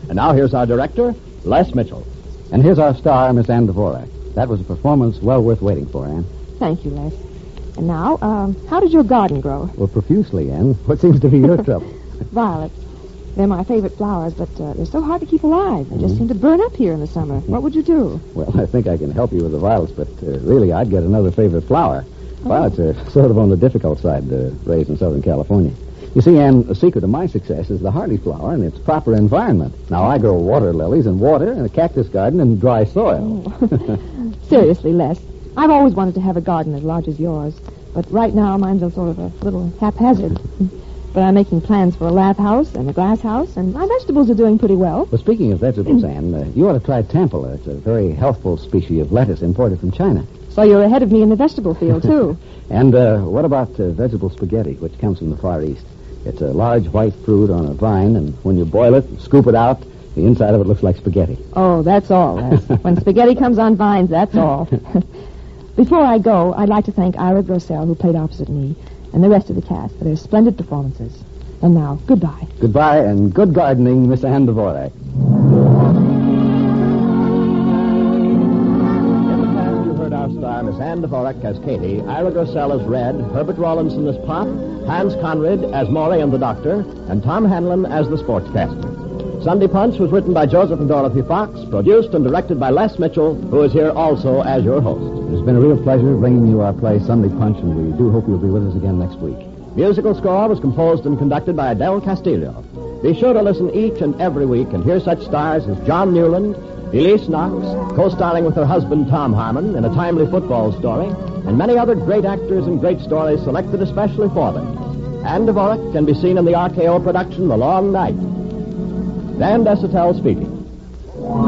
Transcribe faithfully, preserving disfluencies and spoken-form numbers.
And now here's our director, Les Mitchell. And here's our star, Miss Ann Dvorak. That was a performance well worth waiting for, Ann. Thank you, Les. And now, um, how did your garden grow? Well, profusely, Ann. What seems to be your trouble? Violets. They're my favorite flowers, but uh, they're so hard to keep alive. They mm-hmm. just seem to burn up here in the summer. What would you do? Well, I think I can help you with the violets, but uh, really, I'd get another favorite flower. Oh. Violets are sort of on the difficult side to raise in Southern California. You see, Ann, the secret of my success is the hardy flower and its proper environment. Now, I grow water lilies in water and a cactus garden in dry soil. Oh. Seriously, Les, I've always wanted to have a garden as large as yours, but right now mine's a sort of a little haphazard. But I'm making plans for a lath house and a glass house, and my vegetables are doing pretty well. Well, speaking of vegetables, Ann, uh, you ought to try Tampola. It's a very healthful species of lettuce imported from China. So you're ahead of me in the vegetable field, too. And uh, what about uh, vegetable spaghetti, which comes from the Far East? It's a large white fruit on a vine, and when you boil it, scoop it out, the inside of it looks like spaghetti. Oh, that's all, Les. When spaghetti comes on vines, that's all. Before I go, I'd like to thank Ira Grossell, who played opposite me, and the rest of the cast for their splendid performances. And now, goodbye. Goodbye, and good gardening, Miss Ann Dvorak. In the cast, you heard our star, Miss Ann Dvorak, as Katie, Ira Grossell as Red, Herbert Rawlinson as Pop, Hans Conrad as Maury and the Doctor, and Tom Hanlon as the sportscaster. Sunday Punch was written by Joseph and Dorothy Fox, produced and directed by Les Mitchell, who is here also as your host. It's been a real pleasure bringing you our play Sunday Punch, and we do hope you'll be with us again next week. Musical score was composed and conducted by Adele Castillo. Be sure to listen each and every week and hear such stars as John Newland, Elise Knox, co-starring with her husband Tom Harmon in a timely football story, and many other great actors and great stories selected especially for them. Ann Dvorak can be seen in the R K O production The Long Night. Dan Desautels speaking.